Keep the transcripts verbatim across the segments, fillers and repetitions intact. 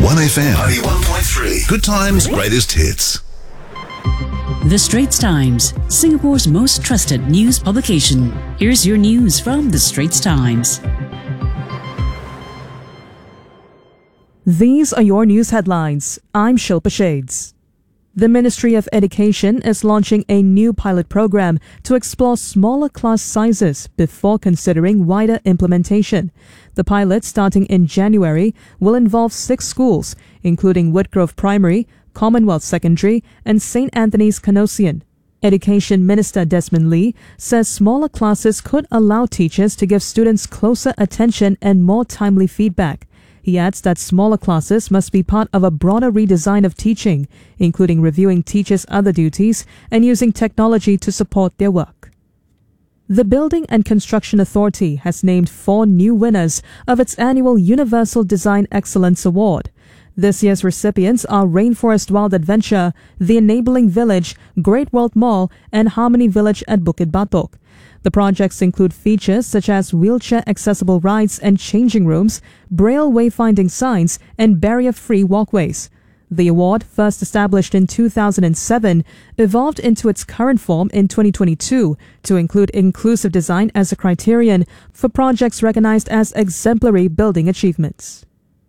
one F M ninety-one point three. Good times, greatest hits. The Straits Times, Singapore's most trusted news publication. Here's your news from The Straits Times. These are your news headlines. I'm Shilpa Shades. The Ministry of Education is launching a new pilot program to explore smaller class sizes before considering wider implementation. The pilot, starting in January, will involve six schools, including Woodgrove Primary, Commonwealth Secondary, and Saint Anthony's Canossian. Education Minister Desmond Lee says smaller classes could allow teachers to give students closer attention and more timely feedback. He adds that smaller classes must be part of a broader redesign of teaching, including reviewing teachers' other duties and using technology to support their work. The Building and Construction Authority has named four new winners of its annual Universal Design Excellence Award. This year's recipients are Rainforest Wild Adventure, The Enabling Village, Great World Mall, and Harmony Village at Bukit Batok. The projects include features such as wheelchair-accessible rides and changing rooms, braille wayfinding signs, and barrier-free walkways. The award, first established in two thousand seven, evolved into its current form in twenty twenty-two to include inclusive design as a criterion for projects recognized as exemplary building achievements.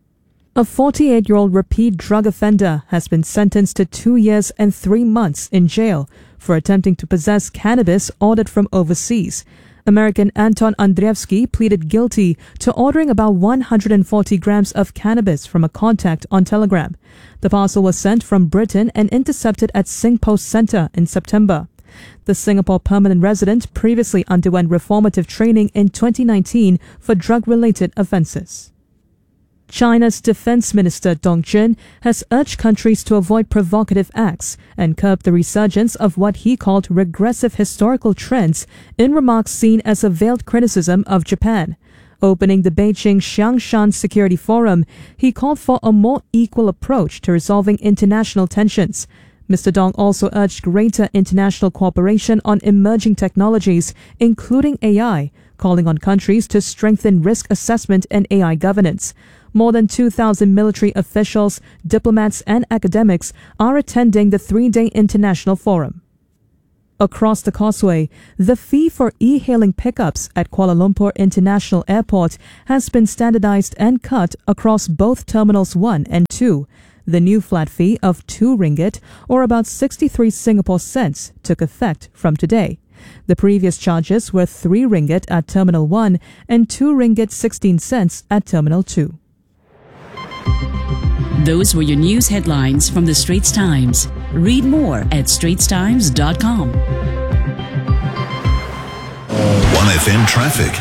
A forty-eight-year-old repeat drug offender has been sentenced to two years and three months in jail for attempting to possess cannabis ordered from overseas. American Anton Andreevsky pleaded guilty to ordering about one hundred forty grams of cannabis from a contact on Telegram. The parcel was sent from Britain and intercepted at Singpost Centre in September. The Singapore permanent resident previously underwent reformative training in twenty nineteen for drug-related offences. China's Defense Minister Dong Jun has urged countries to avoid provocative acts and curb the resurgence of what he called regressive historical trends in remarks seen as a veiled criticism of Japan. Opening the Beijing Xiangshan Security Forum, he called for a more equal approach to resolving international tensions. Mister Dong also urged greater international cooperation on emerging technologies, including A I, calling on countries to strengthen risk assessment and A I governance. More than two thousand military officials, diplomats, and academics are attending the three-day international forum. Across the causeway, the fee for e-hailing pickups at Kuala Lumpur International Airport has been standardized and cut across both Terminals one and two. The new flat fee of two ringgit, or about sixty-three Singapore cents, took effect from today. The previous charges were three ringgit at Terminal one and two ringgit sixteen cents at Terminal two. Those were your news headlines from The Straits Times. Read more at straits times dot com. one F M traffic.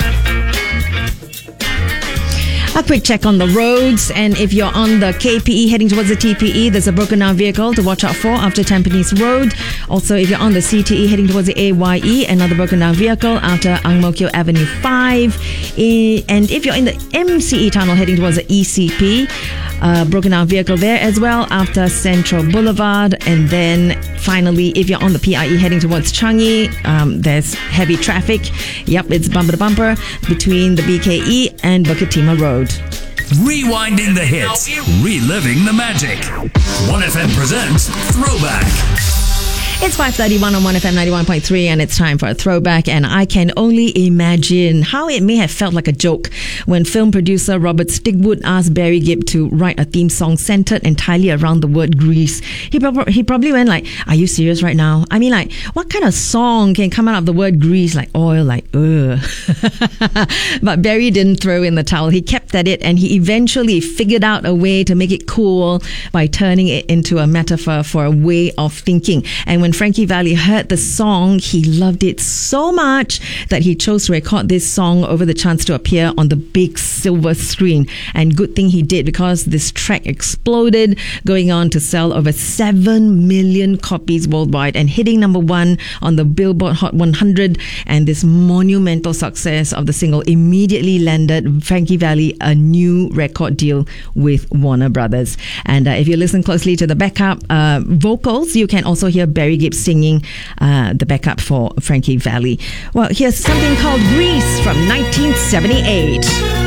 A quick check on the roads, and if you're on the K P E heading towards the T P E, there's a broken down vehicle to watch out for after Tampines Road. Also, if you're on the C T E heading towards the A Y E, another broken down vehicle after Ang Mo Kio Avenue five. And if you're in the M C E tunnel heading towards the E C P, a broken down vehicle there as well after Central Boulevard. And then finally, if you're on the P I E heading towards Changi, um, there's heavy traffic. Yep, it's bumper to bumper between the B K E and Bukit Timah Road. Rewinding the hits, reliving the magic. one F M presents Throwback. It's five thirty-one on one F M ninety-one point three, and it's time for a throwback. And I can only imagine how it may have felt like a joke when film producer Robert Stigwood asked Barry Gibb to write a theme song centered entirely around the word grease. He, prob- he probably went like, "Are you serious right now? I mean, like, what kind of song can come out of the word grease? Like oil, like ugh." But Barry didn't throw in the towel. He kept at it, and he eventually figured out a way to make it cool by turning it into a metaphor for a way of thinking. And when When Frankie Valli heard the song, he loved it so much that he chose to record this song over the chance to appear on the big silver screen. And good thing he did, because this track exploded, going on to sell over seven million copies worldwide and hitting number one on the Billboard Hot one hundred. And this monumental success of the single immediately landed Frankie Valli a new record deal with Warner Brothers. And uh, if you listen closely to the backup uh, vocals, you can also hear Barry Gibb singing uh, the backup for Frankie Valli. Well, here's something called Grease from nineteen seventy-eight.